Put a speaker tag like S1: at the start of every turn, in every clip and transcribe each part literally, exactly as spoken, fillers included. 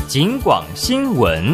S1: 警广新闻。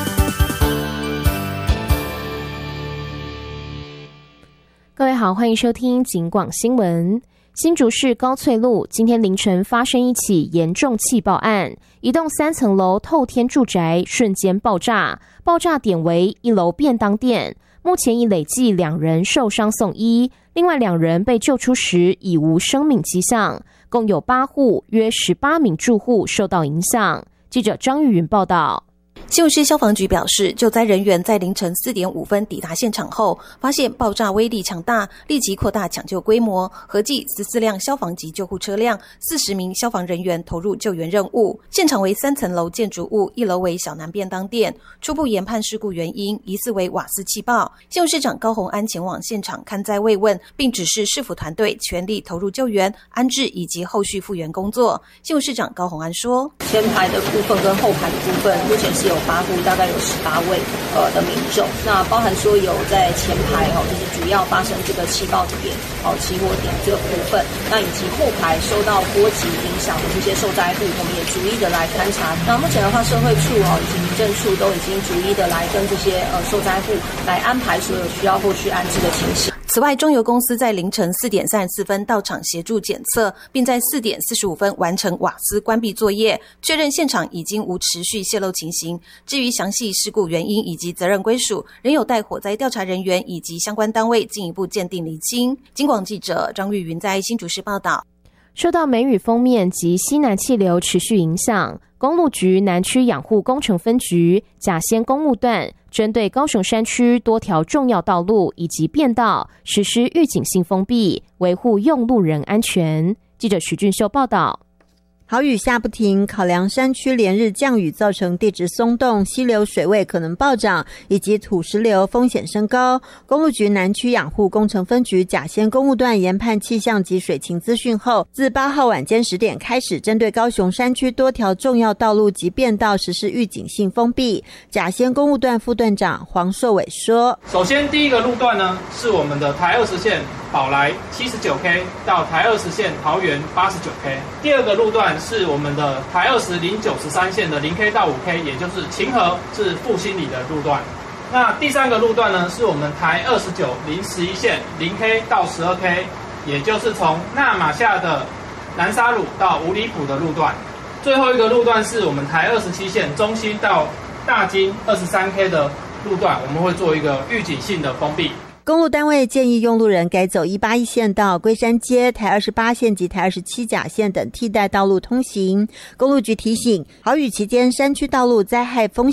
S2: 各位好，欢迎收听警广新闻。新竹市高翠路今天凌晨发生一起严重气爆案，一栋三层楼透天住宅瞬间爆炸，爆炸点为一楼便当店，目前已累计两人受伤送医，另外两人被救出时已无生命迹象，共有八户约十八名住户受到影响。记者张玉云报道。
S3: 新竹市消防局表示，救灾人员在凌晨四点五分抵达现场后，发现爆炸威力强大，立即扩大抢救规模，合计十四辆消防及救护车辆，四十名消防人员投入救援任务。现场为三层楼建筑物，一楼为小南便当店。初步研判事故原因疑似为瓦斯气爆。新竹市长高虹安前往现场看灾慰问，并指示市府团队全力投入救援、安置以及后续复原工作。新竹市长高虹安说：“
S4: 前排的部分跟后排的部分，目前是有八户，大概有十八位呃的民众，那包含说有在前排哈、哦，就是主要发生这个气爆点、哦起火点这个部分，那以及后排受到波及影响的这些受灾户，我们也逐一的来勘察。那目前的话，社会处哦以及民政处都已经逐一的来跟这些呃受灾户来安排所有需要后续安置的情形。”
S3: 此外，中油公司在凌晨四点三十四分到场协助检测，并在四点四十五分完成瓦斯关闭作业，确认现场已经无持续泄漏情形。至于详细事故原因以及责任归属，仍有待火灾调查人员以及相关单位进一步鉴定厘清。警广记者张玉云在新竹市报道。
S2: 受到梅雨锋面及西南气流持续影响，公路局南区养护工程分局甲仙公路段针对高雄山区多条重要道路以及便道实施预警性封闭，维护用路人安全。记者徐俊秀报道。
S5: 好雨下不停，考量山区连日降雨造成地质松动，溪流水位可能暴涨，以及土石流风险升高。公路局南区养护工程分局甲仙公路段研判气象及水情资讯后，自八号晚间十点开始，针对高雄山区多条重要道路及便道实施预警性封闭。甲仙公路段副段长黄硕伟说：“
S6: 首先，第一个路段呢是我们的台二十线宝来 七十九 K 到台二十线桃园 八十九 K， 第二个路段是我们的台二十零九十三线的 零 K 到五 K， 也就是晴和至复兴里的路段。那第三个路段呢，是我们台二十九零十一线 零 K 到十二 K， 也就是从纳马夏的南沙鲁到五里埔的路段。最后一个路段是我们台二十七线中心到大金 二十三 K 的路段，我们会做一个预警性的封闭。”
S5: 公路单位建议用路人改走一八一线道、龟山街、台二十八线及台二十七甲线等替代道路通行。公路局提醒，豪雨期间山区道路灾害风险